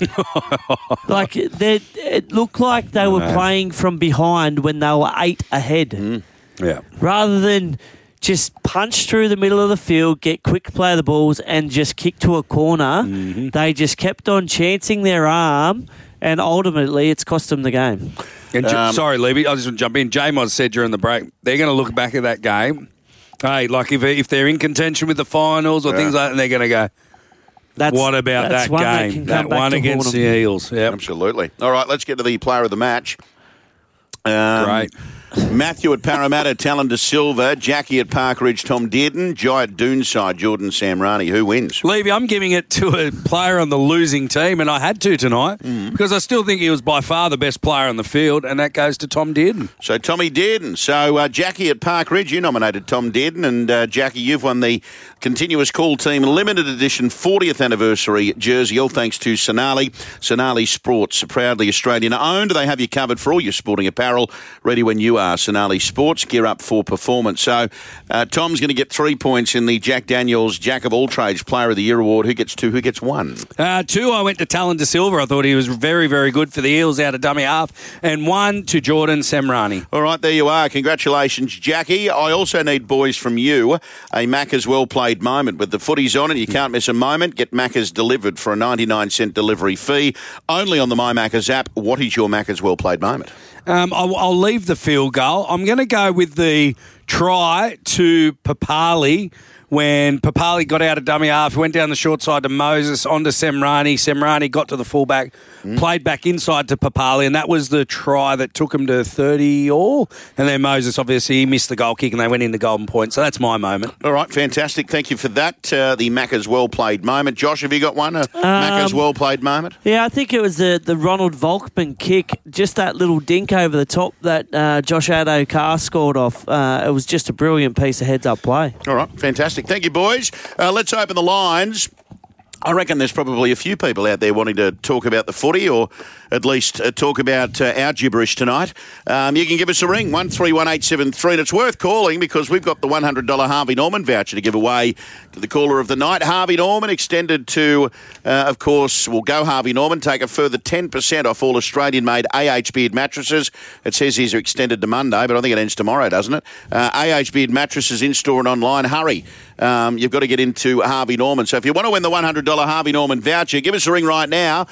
It looked like they were playing from behind when they were 8 ahead. Yeah. Rather than just punch through the middle of the field, get quick play of the balls and just kick to a corner. They just kept on chancing their arm and ultimately it's cost them the game. And sorry, Levy, I just want to jump in. J-Mod said during the break, they're going to look back at that game. Hey, like if they're in contention with the finals or things like that, and they're going to go, what about that game? That one against the Eels. Yep. Absolutely. All right, let's get to the player of the match. Great. Matthew at Parramatta, Talon De Silva, Jackie at Park Ridge, Tom Dearden, Jai at Doonside, Jordan Samrani. Who wins? Levy, I'm giving it to a player on the losing team, and I had to tonight because I still think he was by far the best player on the field, and that goes to Tom Dearden. So Tommy Dearden. So Jackie at Park Ridge, you nominated Tom Dearden, and Jackie, you've won the Continuous Call Team Limited Edition 40th Anniversary jersey, all thanks to Sonali. Sonali Sports, proudly Australian owned. They have you covered for all your sporting apparel, ready when you are. Sonali Sports, gear up for performance. So Tom's going to get 3 points in the Jack Daniels Jack of All Trades Player of the Year award. Who gets 2? Who gets 1? 2, I went to Talon De Silva. I thought he was very, very good for the Eels out of dummy half. And 1 to Jordan Samrani. All right, there you are. Congratulations, Jackie. I also need, boys, from you, a Macca's well-played moment. With the footies on and you can't miss a moment, get Macca's delivered for a 99-cent delivery fee. Only on the My Macca's app. What is your Macca's well-played moment? I'll leave the field goal. I'm going to go with the try to Papali when Papali got out of dummy half, went down the short side to Moses, onto Samrani. Samrani got to the fullback, played back inside to Papali, and that was the try that took him to 30 all. And then Moses, obviously, he missed the goal kick and they went in the Golden Point. So that's my moment. All right, fantastic. Thank you for that. The Macca's well-played moment. Josh, have you got one? Macca's well-played moment? Yeah, I think it was the Ronald Volkman kick, just that little dink over the top that Josh Addo-Carr scored off. It was just a brilliant piece of heads-up play. All right, fantastic. Thank you, boys. Let's open the lines. I reckon there's probably a few people out there wanting to talk about the footy or at least talk about our gibberish tonight. You can give us a ring, 131873, and it's worth calling because we've got the $100 Harvey Norman voucher to give away to the caller of the night. Harvey Norman extended to, of course, we'll go Harvey Norman, take a further 10% off all Australian-made AH Beard mattresses. It says these are extended to Monday, but I think it ends tomorrow, doesn't it? AH Beard mattresses in-store and online. Hurry. You've got to get into Harvey Norman. So if you want to win the $100 Harvey Norman voucher, give us a ring right now,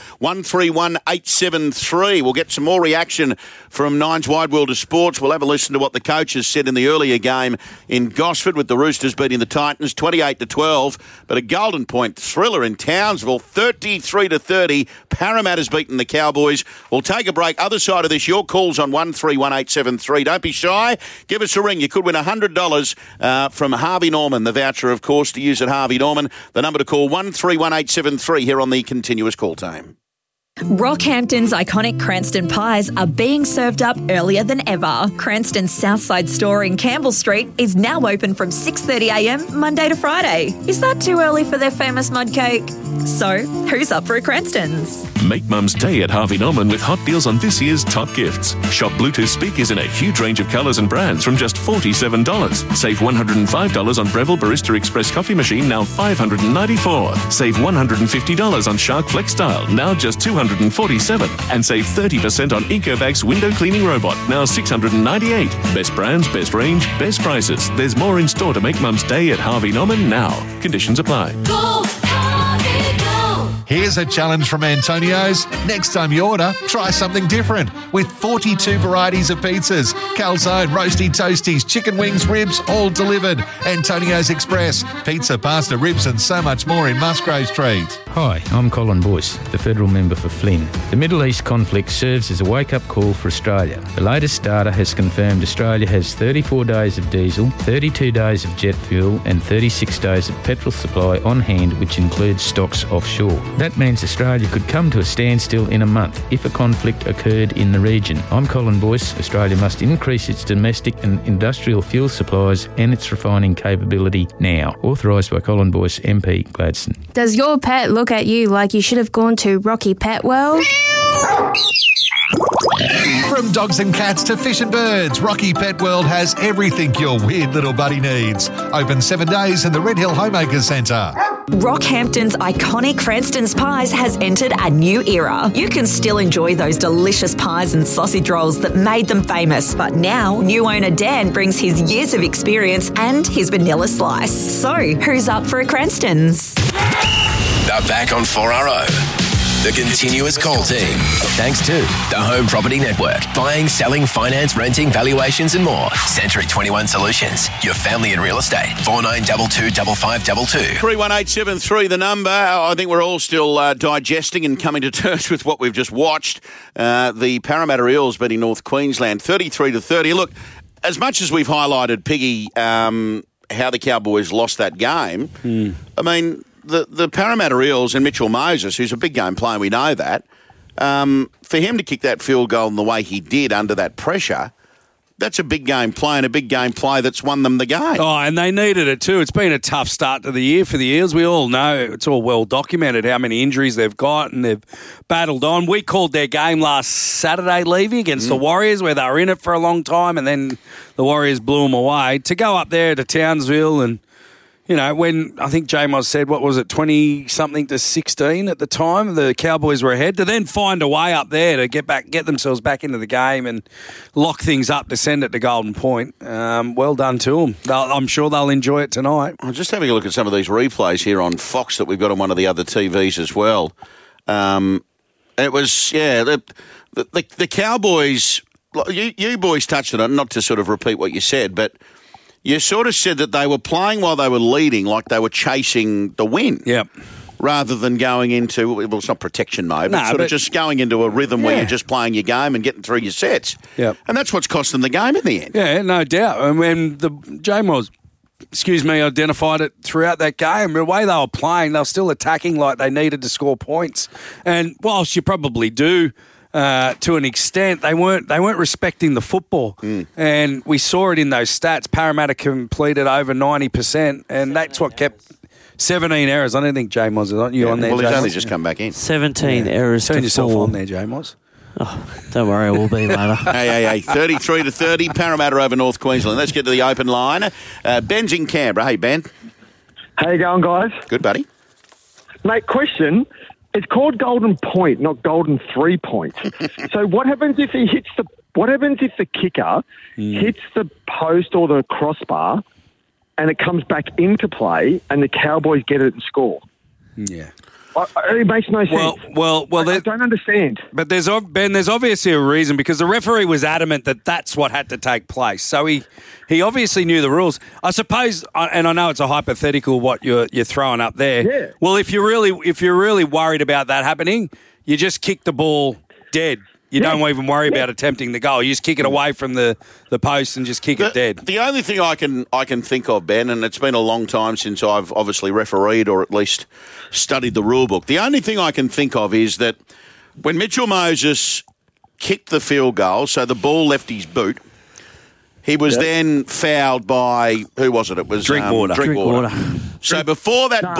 131873. We'll get some more reaction from Nine's Wide World of Sports. We'll have a listen to what the coaches said in the earlier game in Gosford with the Roosters beating the Titans 28-12. But a Golden Point thriller in Townsville, 33-30. Parramatta's beaten the Cowboys. We'll take a break. Other side of this, your calls on 131873. Don't be shy. Give us a ring. You could win $100 from Harvey Norman. The voucher, of course, to use at Harvey Norman. The number to call, 131873 here on the Continuous Call Team. Rockhampton's iconic Cranston pies are being served up earlier than ever. Cranston's Southside store in Campbell Street is now open from 6:30am Monday to Friday. Is that too early for their famous mud cake? So, who's up for a Cranston's? Make Mum's Day at Harvey Norman with hot deals on this year's top gifts. Shop Bluetooth speakers in a huge range of colours and brands from just $47. Save $105 on Breville Barista Express coffee machine, now $594. Save $150 on Shark Flex Style, now just $247. And save 30% on Ecovac's window cleaning robot, now $698. Best brands, best range, best prices. There's more in store to make Mum's Day at Harvey Norman now. Conditions apply. Go, Harvey, go! Here's a challenge from Antonio's. Next time you order, try something different. With 42 varieties of pizzas, calzone, roasty toasties, chicken wings, ribs, all delivered. Antonio's Express. Pizza, pasta, ribs and so much more in Musgrave Street. Hi, I'm Colin Boyce, the federal member for Flynn. The Middle East conflict serves as a wake-up call for Australia. The latest data has confirmed Australia has 34 days of diesel, 32 days of jet fuel and 36 days of petrol supply on hand, which includes stocks offshore. That means Australia could come to a standstill in a month if a conflict occurred in the region. I'm Colin Boyce. Australia must increase its domestic and industrial fuel supplies and its refining capability now. Authorised by Colin Boyce, MP, Gladstone. Does your pet look at you like you should have gone to Rocky Pet World? From dogs and cats to fish and birds, Rocky Pet World has everything your weird little buddy needs. Open 7 days in the Red Hill Homemakers Centre. Rockhampton's iconic Cranston's Pies has entered a new era. You can still enjoy those delicious pies and sausage rolls that made them famous, but now new owner Dan brings his years of experience and his vanilla slice. So, who's up for a Cranston's? They're back on 4RO. The continuous call team. Thanks to the Home Property Network. Buying, selling, finance, renting, valuations and more. Century 21 Solutions. Your family in real estate. 4922 5522. 31873 the number. I think we're all still digesting and coming to terms with what we've just watched. The Parramatta Eels beating North Queensland 33-30. Look, as much as we've highlighted, Piggy, how the Cowboys lost that game, I mean, the Parramatta Eels and Mitchell Moses, who's a big game player, we know that, for him to kick that field goal in the way he did under that pressure, that's a big game play and a big game play that's won them the game. Oh, and they needed it too. It's been a tough start to the year for the Eels. We all know it's all well documented how many injuries they've got and they've battled on. We called their game last Saturday, Levy, against the Warriors, where they were in it for a long time and then the Warriors blew them away. To go up there to Townsville and, you know, when I think J-Moz said, what was it, 20-something to 16 at the time, the Cowboys were ahead, to then find a way up there to get themselves back into the game and lock things up to send it to Golden Point. Well done to them. I'm sure they'll enjoy it tonight. I'm just having a look at some of these replays here on Fox that we've got on one of the other TVs as well. It was, the Cowboys, you boys touched on it, not to sort of repeat what you said, but you sort of said that they were playing while they were leading, like they were chasing the win. Yep. Rather than going into, well, it's not protection mode, but of just going into a rhythm where you're just playing your game and getting through your sets. Yep. And that's what's cost them the game in the end. Yeah, no doubt. And when the J-Moz, identified it throughout that game, the way they were playing, they were still attacking like they needed to score points. And whilst you probably do, to an extent, they weren't respecting the football, and we saw it in those stats. Parramatta completed over 90%, and that's what kept 17 errors. I don't think J-Moz is on you on there. Well, he's J-Moz. only just come back in. 17 errors. Turn to yourself 4. on there, J-Moz. Oh, don't worry, I will be later. Hey, 33-30, Parramatta over North Queensland. Let's get to the open line. Ben's in Canberra. Hey, Ben. How you going, guys? Good, buddy. Mate, question. It's called Golden Point, not Golden 3 points. So what happens if he hits the? What happens if the kicker hits the post or the crossbar, and it comes back into play, and the Cowboys get it and score? Yeah. It makes no sense. Well, I don't understand. But there's obviously a reason, because the referee was adamant that that's what had to take place. So he obviously knew the rules. I suppose, and I know it's a hypothetical what you're throwing up there. Yeah. Well, if you're really worried about that happening, you just kick the ball dead. You don't even worry about attempting the goal. You just kick it away from the post and just kick it dead. The only thing I can think of, Ben, and it's been a long time since I've obviously refereed or at least studied the rule book, the only thing I can think of is that When Mitchell Moses kicked the field goal, so the ball left his boot, he was then fouled by, who was it? It was Drinkwater. Drinkwater. So before that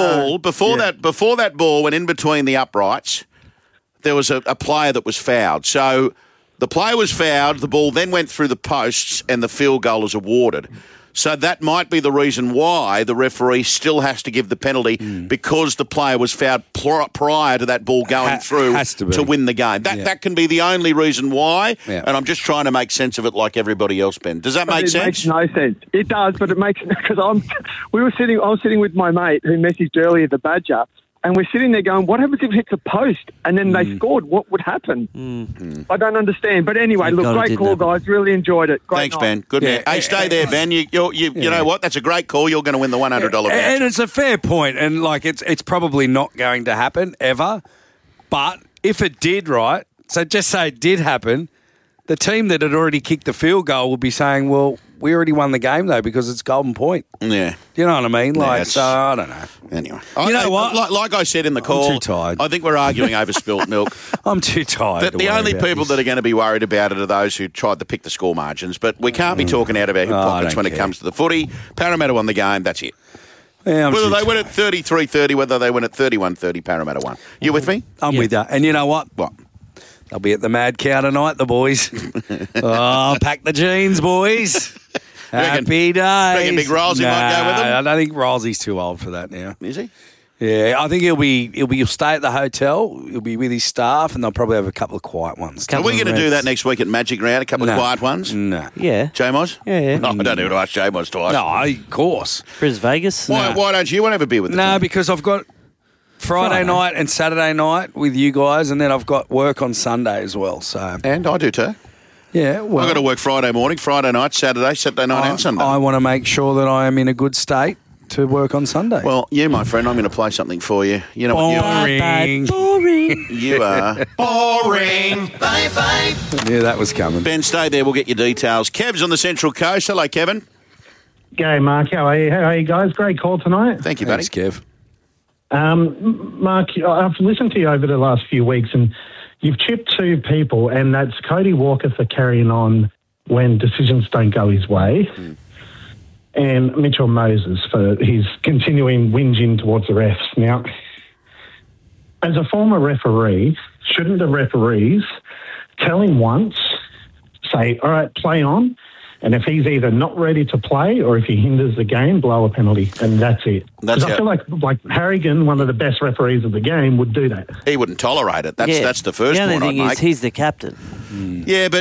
ball went in between the uprights, there was a player that was fouled. So the player was fouled, the ball then went through the posts, and the field goal is awarded. So that might be the reason why the referee still has to give the penalty because the player was fouled prior to that ball going through to win the game. That can be the only reason why, and I'm just trying to make sense of it like everybody else, Ben. Does that make sense? It makes no sense. It does, but it makes because I was sitting with my mate who messaged earlier, the Badger, and we're sitting there going, what happens if it hits a post and then they scored? What would happen? I don't understand. But anyway, look, great call, guys. Really enjoyed it. Great Thanks, night. Ben. Good man. Hey, stay there, Ben. You know what? That's a great call. You're going to win the $100 voucher. And it's a fair point, and like it's probably not going to happen ever. But if it did, right? So just say it did happen, the team that had already kicked the field goal would be saying, well, we already won the game, though, because it's Golden Point. Yeah. You know what I mean? Like, so, I don't know. Anyway. You know what? Like I said in the call, I'm too tired. I think we're arguing over spilt milk. I'm too tired. The only people that are going to be worried about it are those who tried to pick the score margins. But we can't be talking out of our hip pockets when it comes to the footy. Parramatta won the game. That's it. Yeah, whether they win at 33-30, whether they win at 31-30, Parramatta won. You with me? I'm with you. And you know what? What? They'll be at the Mad Cow tonight, the boys. Pack the jeans, boys. Happy days. Reckon Big Rolsey might go with them? I don't think Rolsey's too old for that now. Is he? Yeah, I think he'll stay at the hotel. He'll be with his staff, and they'll probably have a couple of quiet ones. Are we going to do that next week at Magic Round? A couple of quiet ones? No. Yeah. J-Moz? Yeah. No, I don't need to ask J-Moz twice. No, of course. Bris Vegas? Why don't you want to have a beer with them? No, because I've got Friday night and Saturday night with you guys, and then I've got work on Sunday as well. So And I do too. Yeah, well, I've got to work Friday morning, Friday night, Saturday night and Sunday. I want to make sure that I am in a good state to work on Sunday. Well, you, my friend, I'm going to play something for you. You know what boring. You are. Boring. Bye. Yeah, that was coming. Ben, stay there. We'll get your details. Kev's on the Central Coast. Hello, Kevin. G'day, Mark. How are you guys? Great call tonight. Thank you, buddy. Thanks, Kev. Mark, I've listened to you over the last few weeks, and you've chipped two people, and that's Cody Walker for carrying on when decisions don't go his way, and Mitchell Moses for his continuing whinging towards the refs. Now, as a former referee, shouldn't the referees tell him once, say, all right, play on, and if he's either not ready to play or if he hinders the game, blow a penalty, and that's it. Because I feel like Harrigan, one of the best referees of the game, would do that. He wouldn't tolerate it. That's the first point I'd make. The only thing is he's the captain. Yeah, but...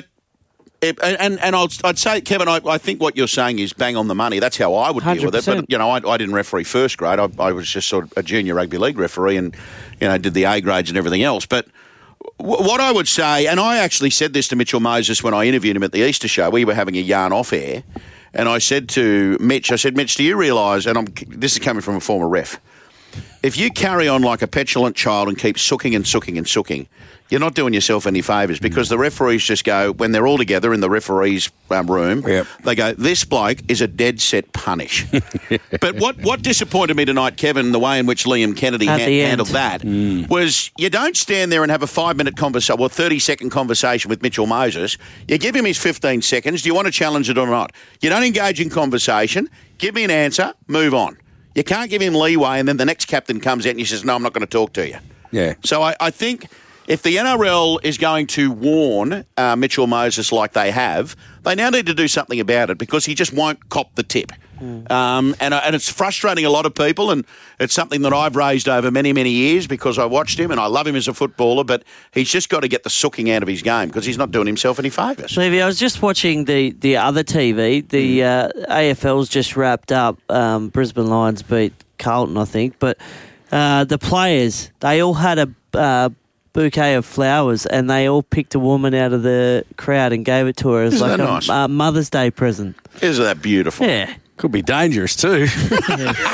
I'd say, Kevin, I think what you're saying is bang on the money. That's how I would deal with it. 100%. But, I didn't referee first grade. I was just sort of a junior rugby league referee and, did the A grades and everything else. But what I would say, and I actually said this to Mitchell Moses when I interviewed him at the Easter show, we were having a yarn off air, and I said to Mitch, Mitch, do you realise, and this is coming from a former ref, if you carry on like a petulant child and keep sooking and sooking and sooking, you're not doing yourself any favours, because the referees just go, when they're all together in the referees' room, they go, this bloke is a dead set punish. But what disappointed me tonight, Kevin, the way in which Liam Kennedy handled that, was you don't stand there and have a 5-minute conversation or 30-second conversation with Mitchell Moses. You give him his 15 seconds. Do you want to challenge it or not? You don't engage in conversation. Give me an answer. Move on. You can't give him leeway and then the next captain comes out and he says, no, I'm not going to talk to you. Yeah. So I think if the NRL is going to warn Mitchell Moses like they have, they now need to do something about it, because he just won't cop the tip. And it's frustrating a lot of people, and it's something that I've raised over many, many years because I watched him and I love him as a footballer, but he's just got to get the sooking out of his game because he's not doing himself any favours. Levy, I was just watching the other TV. The AFL's just wrapped up. Brisbane Lions beat Carlton, I think. But the players, they all had a bouquet of flowers, and they all picked a woman out of the crowd and gave it to her as Isn't like that nice? a Mother's Day present. Isn't that beautiful? Yeah. Could be dangerous too.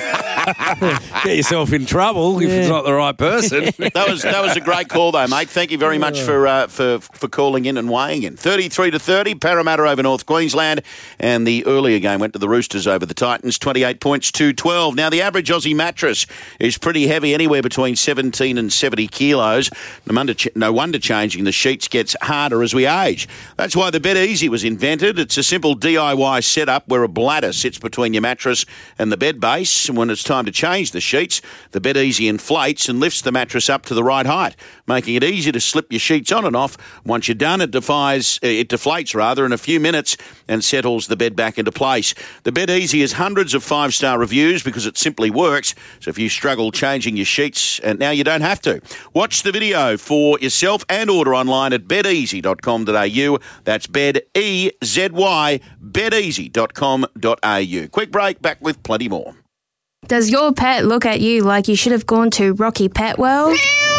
Get yourself in trouble if it's not the right person. That was a great call, though, mate. Thank you very much for calling in and weighing in. 33-30, Parramatta over North Queensland, and the earlier game went to the Roosters over the Titans, 28 points to 12. Now, the average Aussie mattress is pretty heavy, anywhere between 17 and 70 kilos. No wonder changing the sheets gets harder as we age. That's why the Bed Easy was invented. It's a simple DIY setup where a bladder sits between your mattress and the bed base, and when it's time to change the sheets, the Bed Easy inflates and lifts the mattress up to the right height, making it easy to slip your sheets on and off. Once you're done, it deflates in a few minutes and settles the bed back into place. The Bed Easy has hundreds of 5-star reviews because it simply works. So if you struggle changing your sheets, and now you don't have to. Watch the video for yourself and order online at bedeasy.com.au. That's BedEZY, bedeasy.com.au. Quick break, back with plenty more. Does your pet look at you like you should have gone to Rocky Pet World?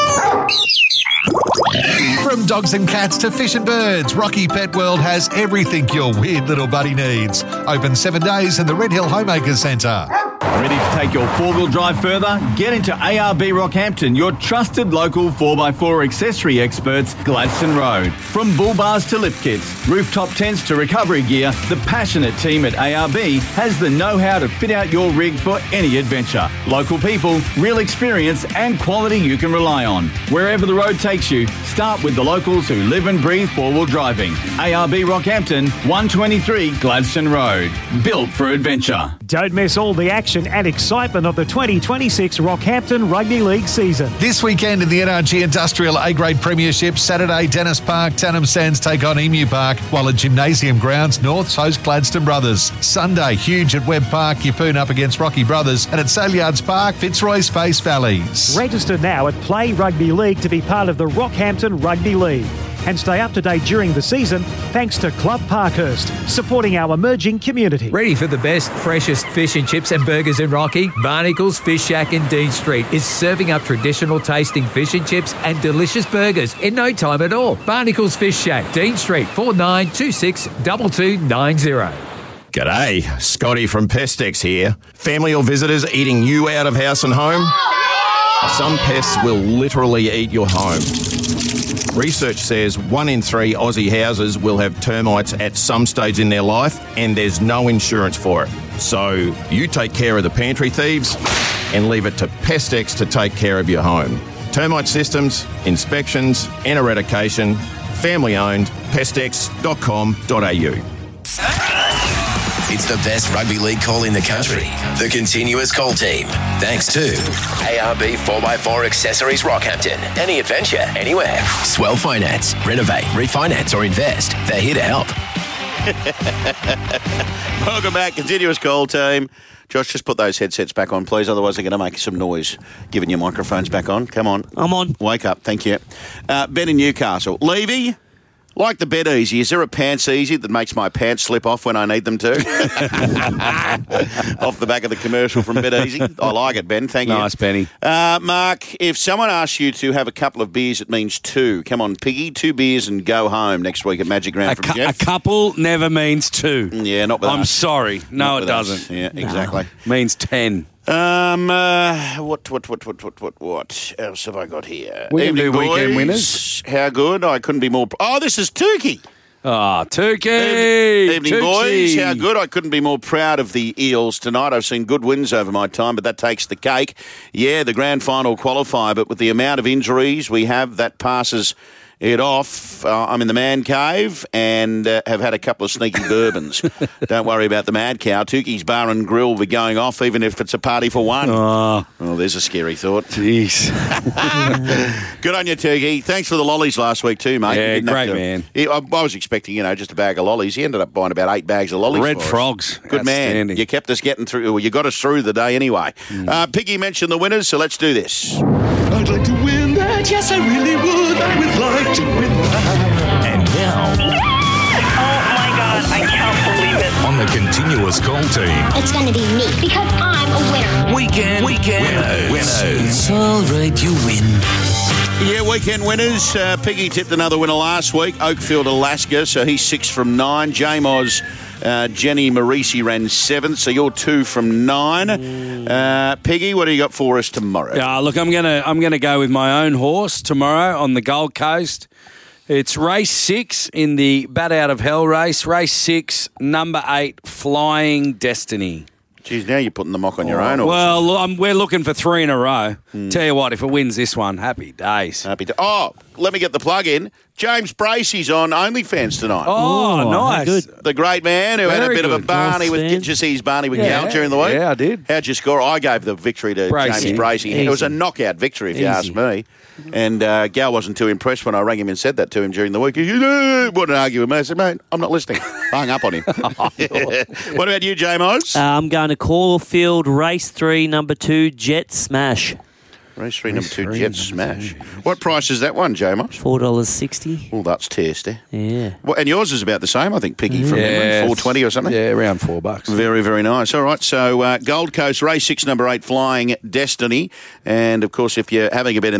From dogs and cats to fish and birds, Rocky Pet World has everything your weird little buddy needs. Open 7 days in the Red Hill Homemakers Centre. Ready to take your four-wheel drive further? Get into ARB Rockhampton, your trusted local 4x4 accessory experts, Gladstone Road. From bull bars to lift kits, rooftop tents to recovery gear, the passionate team at ARB has the know-how to fit out your rig for any adventure. Local people, real experience and quality you can rely on. Wherever the road takes you, start with the locals who live and breathe four-wheel driving. ARB Rockhampton, 123 Gladstone Road. Built for adventure. Don't miss all the action and excitement of the 2026 Rockhampton Rugby League season. This weekend in the NRG Industrial A-Grade Premiership, Saturday, Dennis Park, Tannum Sands take on Emu Park, while at Gymnasium Grounds, Norths host Gladstone Brothers. Sunday, huge at Webb Park, Yeppoon up against Rocky Brothers, and at Saleyards Park, Fitzroy's face Valleys. Register now at Play Rugby League to be part of the Rockhampton Rugby League. And stay up to date during the season thanks to Club Parkhurst, supporting our emerging community. Ready for the best, freshest fish and chips and burgers in Rocky? Barnacles Fish Shack in Dean Street is serving up traditional tasting fish and chips and delicious burgers in no time at all. Barnacles Fish Shack, Dean Street, 4926 2290. G'day, Scotty from Pestex here. Family or visitors eating you out of house and home? Some pests will literally eat your home. Research says 1 in 3 Aussie houses will have termites at some stage in their life, and there's no insurance for it. So you take care of the pantry thieves and leave it to Pestex to take care of your home. Termite systems, inspections and eradication, family owned, pestex.com.au. It's the best rugby league call in the country. The Continuous Call Team. Thanks to ARB 4x4 Accessories Rockhampton. Any adventure, anywhere. Swell Finance. Renovate, refinance or invest. They're here to help. Welcome back, Continuous Call Team. Josh, just put those headsets back on, please. Otherwise, they're going to make some noise. Giving your microphones back on. Come on. I'm on. Wake up. Thank you. Ben in Newcastle. Levy, like the Bed Easy, is there a Pants Easy that makes my pants slip off when I need them to? Off the back of the commercial from Bed Easy. I like it, Ben. Thank you. Nice, Benny. Mark, if someone asks you to have a couple of beers, it means 2. Come on, Piggy, 2 beers and go home next week at Magic Round from Jeff. A couple never means 2. Yeah, not with us. I'm sorry. No, it doesn't. Us. Yeah, exactly. Means 10. What else have I got here? We can do boys. weekend winners. How good? I couldn't be more... Oh, this is Tukey. Ah, Tukey. Evening, boys. How good. I couldn't be more proud of the Eels tonight. I've seen good wins over my time, but that takes the cake. Yeah, the grand final qualifier, but with the amount of injuries we have, that passes it off. I'm in the man cave and have had a couple of sneaky bourbons. Don't worry about the mad cow. Tukey's Bar and Grill will be going off, even if it's a party for one. Oh, there's a scary thought. Jeez. Good on you, Tukey. Thanks for the lollies last week too, mate. Yeah, great man. I was expecting, just a bag of lollies. He ended up buying about 8 bags of lollies. Red frogs. Good man. You kept us getting through. Well, you got us through the day anyway. Piggy mentioned the winners, so let's do this. I'd like to win that. Yes, I really would. I would like to win that. And now, Oh my God, I can't believe it. on the Continuous Call Team, It's going to be me because I'm a winner. Weekend Winners. All right, you win. Yeah, weekend winners. Piggy tipped another winner last week, Oakfield, Alaska, so he's 6 from 9. J-Moz Jenny Marisi ran 7th, so you're 2 from 9. Piggy, what do you got for us tomorrow? Yeah, look, I'm gonna go with my own horse tomorrow on the Gold Coast. It's race 6 in the Bat Out of Hell race. Race 6, number 8, Flying Destiny. Geez, now you're putting the mock on your own horse. Well, we're looking for 3 in a row. Tell you what, if it wins this one, happy days. Oh, let me get the plug in. James Bracey's on OnlyFans tonight. Oh, nice. Good. The great man who had a bit of a Barney with. Did you see his Barney with Gal during the week? Yeah, I did. How'd you score? I gave the victory to James Bracey. It was a knockout victory, if you ask me. And Gal wasn't too impressed when I rang him and said that to him during the week. He wouldn't argue with me. I said, mate, I'm not listening. I hung up on him. What about you, J-Mos? I'm going to Caulfield, race 3, number 2, Jet Smash. Race 3, number 2, Jet Smash. What price is that one, J-Mos? $4.60. Well, that's tasty. Yeah. Well, and yours is about the same, I think, Piggy, from memory, $4.20 or something? Yeah, around $4. Very, very nice. All right, so Gold Coast, race 6, number 8, Flying Destiny. And, of course, if you're having a bet in